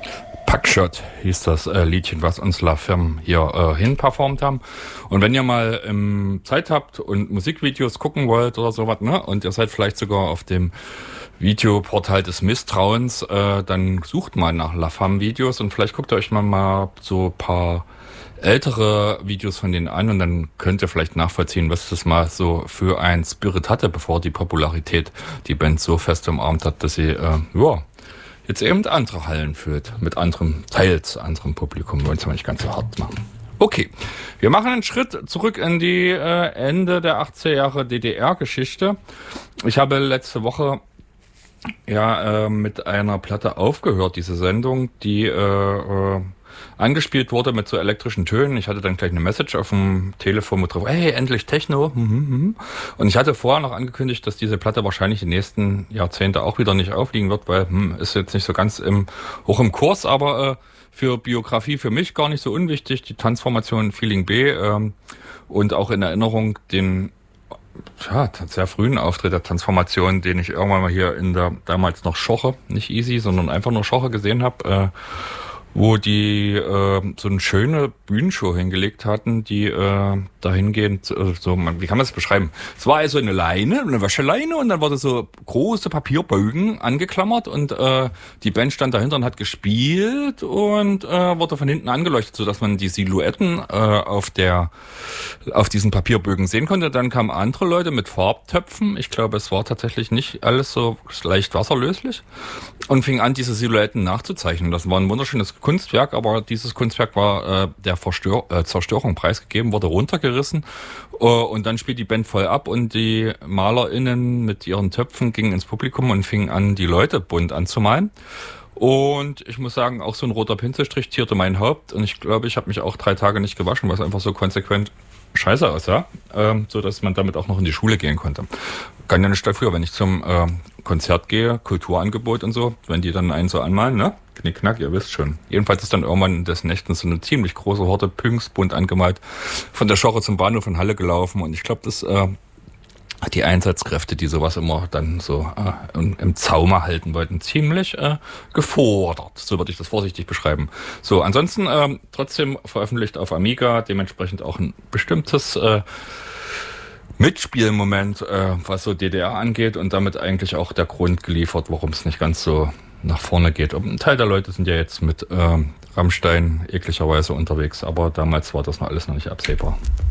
Packshot hieß das Liedchen, was uns La Femme hier hinperformt haben. Und wenn ihr mal Zeit habt und Musikvideos gucken wollt oder sowas, ne, und ihr seid vielleicht sogar auf dem Videoportal des Misstrauens, dann sucht mal nach La Femme Videos und vielleicht guckt ihr euch mal so ein paar ältere Videos von denen an und dann könnt ihr vielleicht nachvollziehen, was das mal so für ein Spirit hatte, bevor die Popularität die Band so fest umarmt hat, dass sie, jetzt eben andere Hallen führt, mit teils anderem Publikum. Wir wollen es mal nicht ganz so hart machen. Okay, wir machen einen Schritt zurück in die Ende der 80er Jahre DDR-Geschichte. Ich habe letzte Woche mit einer Platte aufgehört, diese Sendung, die angespielt wurde mit so elektrischen Tönen. Ich hatte dann gleich eine Message auf dem Telefon mit drauf, hey, endlich Techno. Und ich hatte vorher noch angekündigt, dass diese Platte wahrscheinlich die nächsten Jahrzehnte auch wieder nicht aufliegen wird, weil ist jetzt nicht so ganz hoch im Kurs, aber für Biografie für mich gar nicht so unwichtig. Die Transformation Feeling B und auch in Erinnerung den sehr frühen Auftritt der Transformation, den ich irgendwann mal hier in der damals noch Schoche, nicht Easy, sondern einfach nur Schoche gesehen habe, wo die so eine schöne Bühnenshow hingelegt hatten, die dahingehend, wie kann man das beschreiben? Es war also eine Leine, eine Wäscheleine und dann wurde so große Papierbögen angeklammert und die Band stand dahinter und hat gespielt und wurde von hinten angeleuchtet, sodass man die Silhouetten auf diesen Papierbögen sehen konnte. Dann kamen andere Leute mit Farbtöpfen. Ich glaube, es war tatsächlich nicht alles so leicht wasserlöslich und fing an, diese Silhouetten nachzuzeichnen. Das war ein wunderschönes Kunstwerk, aber dieses Kunstwerk war der Zerstörung preisgegeben, wurde runtergerissen und dann spielt die Band voll ab und die MalerInnen mit ihren Töpfen gingen ins Publikum und fingen an, die Leute bunt anzumalen. Und ich muss sagen, auch so ein roter Pinselstrich zierte mein Haupt und ich glaube, ich habe mich auch 3 Tage nicht gewaschen, weil es einfach so konsequent scheiße aussah, so dass man damit auch noch in die Schule gehen konnte. Kann ja nicht dafür, wenn ich zum Konzert gehe, Kulturangebot und so, wenn die dann einen so anmalen, ne? Knickknack, ihr wisst schon. Jedenfalls ist dann irgendwann des Nächtens so eine ziemlich große Horde Punks bunt angemalt von der Schoche zum Bahnhof in Halle gelaufen und ich glaube, das hat die Einsatzkräfte, die sowas immer dann so im Zaume halten wollten, ziemlich gefordert. So würde ich das vorsichtig beschreiben. So, ansonsten trotzdem veröffentlicht auf Amiga, dementsprechend auch ein bestimmtes Mitspielmoment, was so DDR angeht und damit eigentlich auch der Grund geliefert, warum es nicht ganz so nach vorne geht. Ein Teil der Leute sind ja jetzt mit Rammstein ekligerweise unterwegs, aber damals war das noch alles noch nicht absehbar.